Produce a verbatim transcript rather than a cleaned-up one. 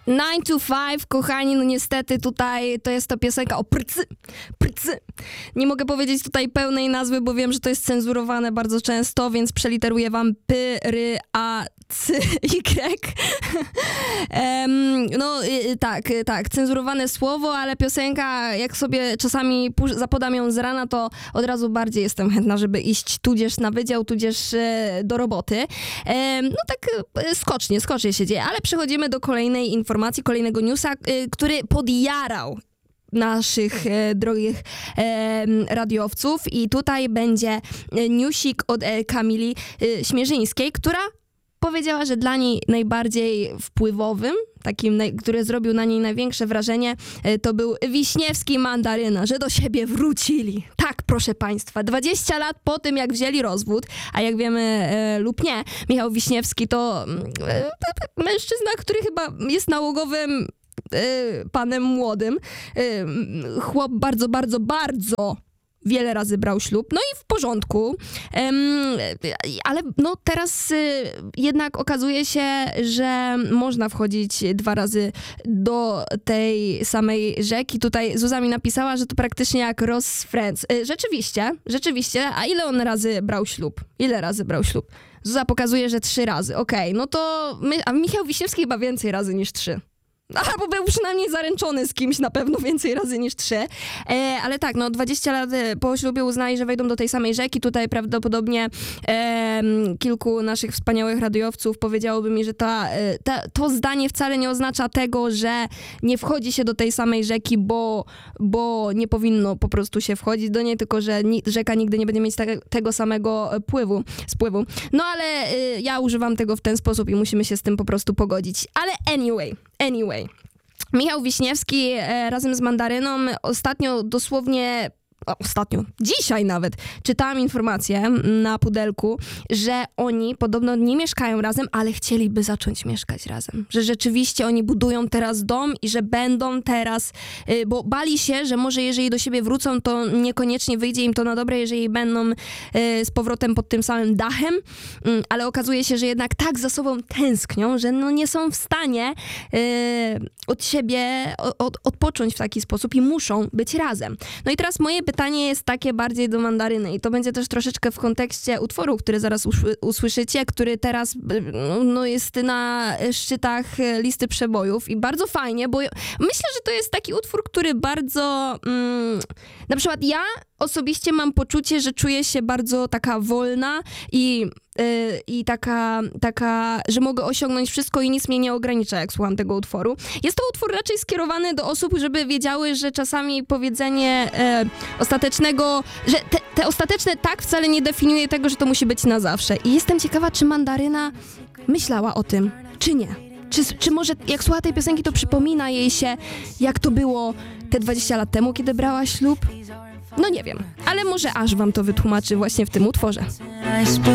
nine to five, kochani, no niestety tutaj to jest to piosenka o prcy, prcy. Nie mogę powiedzieć tutaj pełnej nazwy, bo wiem, że to jest cenzurowane bardzo często, więc przeliteruję wam P, R, A, C, Y. um, no y, tak, y, tak, cenzurowane słowo, ale piosenka, jak sobie czasami pusz- zapodam ją z rana, to od razu bardziej jestem chętna, żeby iść tudzież na wydział, tudzież y, do roboty. Um, no tak y, skocznie, skocznie się dzieje, ale przechodzimy do kolejnej informacji, kolejnego newsa, y, który podjarał naszych e, drogich e, radiowców i tutaj będzie newsik od e, Kamili e, Śmierzyńskiej, która powiedziała, że dla niej najbardziej wpływowym, takim, naj, który zrobił na niej największe wrażenie, e, to był Wiśniewski i Mandaryna, że do siebie wrócili. Tak, proszę państwa, dwadzieścia lat po tym, jak wzięli rozwód, a jak wiemy e, lub nie, Michał Wiśniewski to e, mężczyzna, który chyba jest nałogowym panem młodym. Chłop bardzo, bardzo, bardzo wiele razy brał ślub. No i w porządku. Ale no teraz jednak okazuje się, że można wchodzić dwa razy do tej samej rzeki. Tutaj Zuza mi napisała, że to praktycznie jak Ross z Friends. Rzeczywiście, rzeczywiście. A ile on razy brał ślub? Ile razy brał ślub? Zuza pokazuje, że trzy razy. Okej, okay, no to my, a Michał Wiśniewski chyba więcej razy niż trzy. Albo był przynajmniej zaręczony z kimś na pewno więcej razy niż trzy. E, ale tak, no dwadzieścia lat po ślubie uznali, że wejdą do tej samej rzeki. Tutaj prawdopodobnie e, kilku naszych wspaniałych radiowców powiedziałoby mi, że ta, ta, to zdanie wcale nie oznacza tego, że nie wchodzi się do tej samej rzeki, bo, bo nie powinno po prostu się wchodzić do niej, tylko że ni- rzeka nigdy nie będzie mieć te, tego samego pływu, spływu. No ale e, ja używam tego w ten sposób i musimy się z tym po prostu pogodzić. Ale anyway, anyway. Michał Wiśniewski e, razem z Mandaryną ostatnio dosłownie, o, ostatnio, dzisiaj nawet, czytałam informację na Pudelku, że oni podobno nie mieszkają razem, ale chcieliby zacząć mieszkać razem. Że rzeczywiście oni budują teraz dom i że będą teraz, y, bo bali się, że może jeżeli do siebie wrócą, to niekoniecznie wyjdzie im to na dobre, jeżeli będą y, z powrotem pod tym samym dachem, y, ale okazuje się, że jednak tak za sobą tęsknią, że no nie są w stanie y, od siebie od, odpocząć w taki sposób i muszą być razem. No i teraz moje pytanie jest takie bardziej do Mandaryny i to będzie też troszeczkę w kontekście utworu, który zaraz usłyszycie, który teraz no, jest na szczytach listy przebojów i bardzo fajnie, bo myślę, że to jest taki utwór, który bardzo... Mm, na przykład ja osobiście mam poczucie, że czuję się bardzo taka wolna i, yy, i taka, taka, że mogę osiągnąć wszystko i nic mnie nie ogranicza, jak słucham tego utworu. Jest to utwór raczej skierowany do osób, żeby wiedziały, że czasami powiedzenie yy, ostatecznego, że te, te ostateczne tak wcale nie definiuje tego, że to musi być na zawsze. I jestem ciekawa, czy Mandaryna myślała o tym, czy nie. Czy, czy może jak słucha tej piosenki, to przypomina jej się, jak to było te dwadzieścia lat temu, kiedy brała ślub? No nie wiem, ale może aż wam to wytłumaczy właśnie w tym utworze.